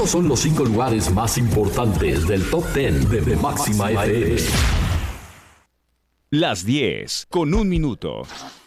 Estos son los 5 lugares más importantes del Top 10 de Máxima FM. Las 10 con 1 minuto.